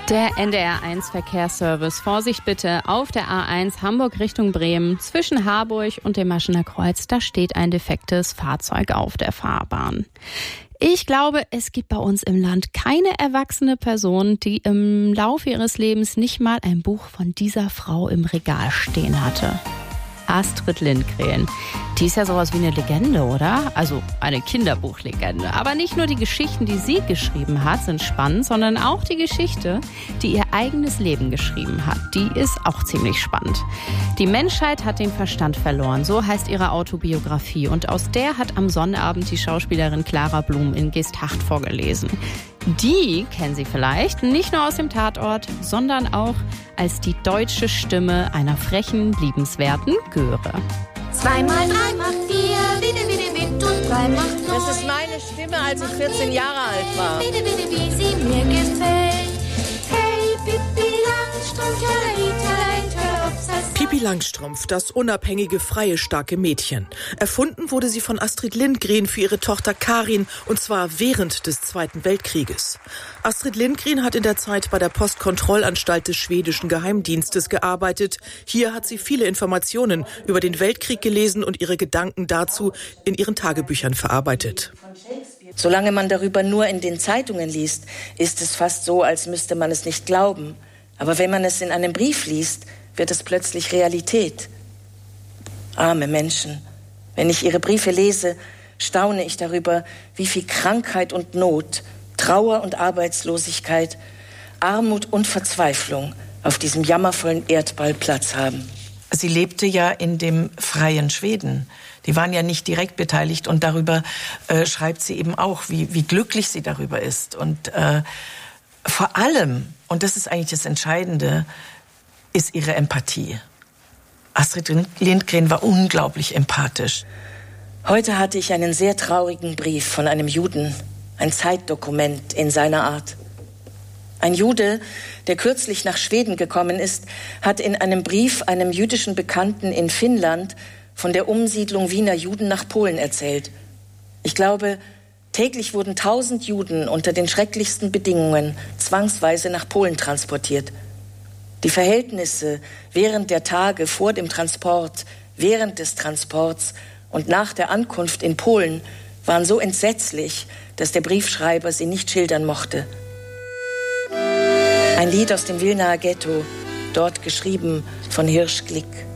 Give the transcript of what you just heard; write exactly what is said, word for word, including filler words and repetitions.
Der N D R eins Verkehrsservice. Vorsicht bitte auf der A eins Hamburg Richtung Bremen. Zwischen Harburg und dem Maschener Kreuz, da steht ein defektes Fahrzeug auf der Fahrbahn. Ich glaube, es gibt bei uns im Land keine erwachsene Person, die im Laufe ihres Lebens nicht mal ein Buch von dieser Frau im Regal stehen hatte. Astrid Lindgren. Die ist ja sowas wie eine Legende, oder? Also eine Kinderbuchlegende. Aber nicht nur die Geschichten, die sie geschrieben hat, sind spannend, sondern auch die Geschichte, die ihr eigenes Leben geschrieben hat. Die ist auch ziemlich spannend. Die Menschheit hat den Verstand verloren, so heißt ihre Autobiografie. Und aus der hat am Sonnabend die Schauspielerin Clara Blum in Geesthacht vorgelesen. Die kennen Sie vielleicht nicht nur aus dem Tatort, sondern auch als die deutsche Stimme einer frechen, liebenswerten Göre. Zweimal drei macht vier, bitte, bitte, bitte, und drei macht neun. Das ist meine Stimme, als ich vierzehn Jahre alt war. Bitte, bitte, wie sie mir gefällt. Hey, Pippi Langstrumpf, Pippi Langstrumpf, das unabhängige, freie, starke Mädchen. Erfunden wurde sie von Astrid Lindgren für ihre Tochter Karin, und zwar während des Zweiten Weltkrieges. Astrid Lindgren hat in der Zeit bei der Postkontrollanstalt des schwedischen Geheimdienstes gearbeitet. Hier hat sie viele Informationen über den Weltkrieg gelesen und ihre Gedanken dazu in ihren Tagebüchern verarbeitet. Solange man darüber nur in den Zeitungen liest, ist es fast so, als müsste man es nicht glauben. Aber wenn man es in einem Brief liest, wird es plötzlich Realität. Arme Menschen. Wenn ich ihre Briefe lese, staune ich darüber, wie viel Krankheit und Not, Trauer und Arbeitslosigkeit, Armut und Verzweiflung auf diesem jammervollen Erdball Platz haben. Sie lebte ja in dem freien Schweden. Die waren ja nicht direkt beteiligt, und darüber äh, schreibt sie eben auch, wie, wie glücklich sie darüber ist. Und äh, vor allem, und das ist eigentlich das Entscheidende, ist ihre Empathie. Astrid Lindgren war unglaublich empathisch. Heute hatte ich einen sehr traurigen Brief von einem Juden, ein Zeitdokument in seiner Art. Ein Jude, der kürzlich nach Schweden gekommen ist, hat in einem Brief einem jüdischen Bekannten in Finnland von der Umsiedlung Wiener Juden nach Polen erzählt. Ich glaube, täglich wurden tausend Juden unter den schrecklichsten Bedingungen zwangsweise nach Polen transportiert. Die Verhältnisse während der Tage vor dem Transport, während des Transports und nach der Ankunft in Polen waren so entsetzlich, dass der Briefschreiber sie nicht schildern mochte. Ein Lied aus dem Wilnaer Ghetto, dort geschrieben von Hirsch Glick.